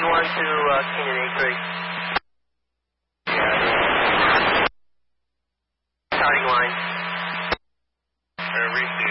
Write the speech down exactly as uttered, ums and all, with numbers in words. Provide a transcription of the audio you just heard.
one to uh, Canyon eight three. Yeah. Starting line. Uh, receive.